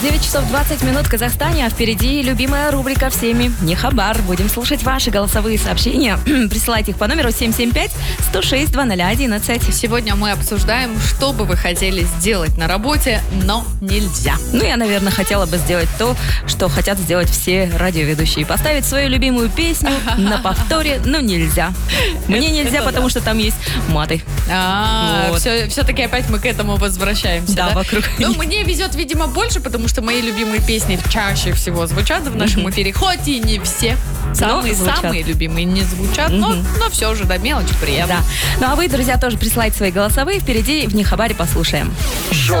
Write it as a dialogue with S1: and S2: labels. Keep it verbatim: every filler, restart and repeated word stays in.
S1: девять часов двадцать минут в Казахстане, а впереди любимая рубрика всеми «Не хабар». Будем слушать ваши голосовые сообщения. Присылайте их по номеру семь семь пять сто шесть двадцать одиннадцать.
S2: Сегодня мы обсуждаем, что бы вы хотели сделать на работе, но нельзя.
S1: Ну, я, наверное, хотела бы сделать то, что хотят сделать все радиоведущие. Поставить свою любимую песню на повторе, но нельзя. Мне нельзя, потому что там есть маты.
S2: А,
S1: Вот.
S2: все, все-таки опять мы к этому возвращаемся,
S1: Да,
S2: да?
S1: вокруг.
S2: Ну, мне везет, видимо, больше, потому что мои любимые песни чаще всего звучат в нашем эфире, хоть и не все. Самые,
S1: звучат.
S2: самые любимые не звучат, но, но все же, да, мелочь приятно.
S1: Да. Ну, а вы, друзья, тоже присылайте свои голосовые. Впереди в «Не хабаре» послушаем.
S3: Шоу